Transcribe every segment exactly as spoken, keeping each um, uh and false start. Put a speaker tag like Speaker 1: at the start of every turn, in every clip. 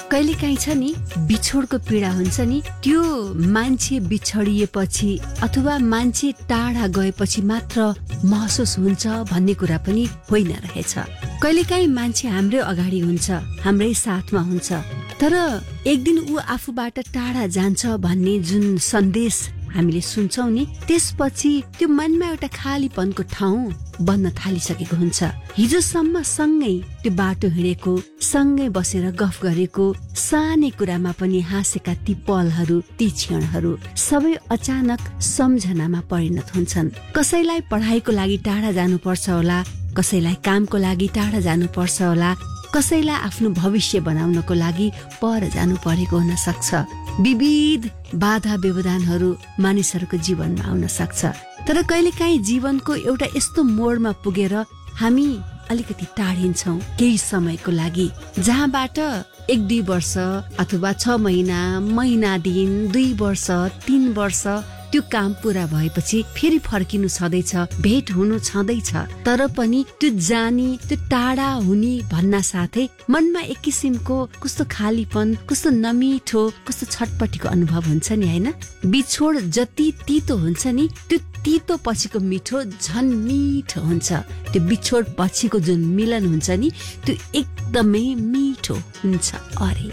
Speaker 1: कहिलेकाहीँ छ नि बिछोडको पीडा हुन्छ नि, त्यो मान्छे बिछडिएपछि अथवा मान्छे टाढा गएपछि मात्र महसुस हुन्छ भन्ने कुरा पनि होइन रहेछ। कहिलेकाहीँ मान्छे हाम्रै अगाडि हुन्छ, हाम्रै साथमा हुन्छ, तर एक दिन ऊ आफूबाट टाढा जान्छ भन्ने जुन सन्देश हामीले सुन्छौं नि, त्यसपछि त्यो मनमा एउटा खालीपनको ठाउँ बन्न थालिसकेको हुन्छ। हिजोसम्म सँगै त्यो बाटो हिँडेको, सँगै बसेर गफ गरेको, सानै कुरामा पनि हाँसेका ती पलहरू, ती क्षणहरू सबै अचानक सम्झनामा परिणत हुन्छन्। कसैलाई पढाइको लागि टाढा जानुपर्छ होला, कसैलाई कामको लागि टाढा जानुपर्छ होला, कसैलाई आफ्नो भविष्य बनाउनको लागि पर जानु परेको हुन सक्छ। विविध बाधा व्यवधानहरू मानिसहरूको जीवनमा आउन सक्छ। तर कहिलेकाहीँ जीवनको एउटा यस्तो मोडमा पुगेर हामी अलिकति टाढिन्छौं केही समयको लागि, जहाँबाट एक दुई वर्ष अथवा छ महिना, महिना दिन, दुई वर्ष, तीन वर्ष त्यो काम पूरा भएपछि फेरि फर्किनु छँदैछ, भेट हुनु छँदैछ। तर पनि त्यो जानी, त्यो टाढा हुने भन्न साथै मनमा एक किसिमको कस्तो खालीपन, कस्तो नमिठो, कस्तो छटपटीको अनुभव हुन्छ नि, हैन? बिछोड जति तितो हुन्छ नि, त्यो तितो पछिको मिठो झन् मिठो हुन्छ। त्यो बिछोड पछिको जुन मिलन हुन्छ नि, त्यो एकदमै मिठो हुन्छ। अरे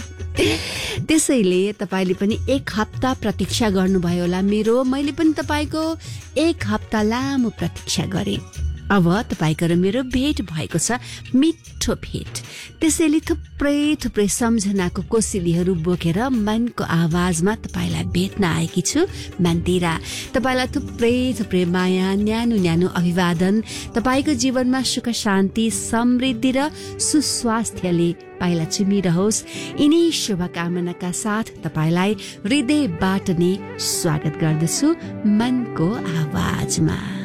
Speaker 1: त्यसैले तपाईले पनि एक हप्ता प्रतीक्षा गर्नुभयो होला मेरो, मैले पनि तपाईको एक हप्ता लामो प्रतीक्षा गरे। अब तपाईको र मेरो भेट भएको छ, मिठो भेट। त्यसैले थुप्रै थुप्रै सम्झनाको कोसिलीहरू बोकेर मनको आवाजमा तपाईलाई भेट्न आएकी छु मन्दिरा। तपाईलाई थुप्रै थुप्रै माया, न्यानो न्यानो अभिवादन। तपाईको जीवनमा सुख शान्ति, समृद्धि र सुस्वास्थ्यले पाइला चुमिरहोस्, यिनै शुभकामनाका साथ तपाईलाई हृदयबाट नै स्वागत गर्दछु मनको आवाजमा।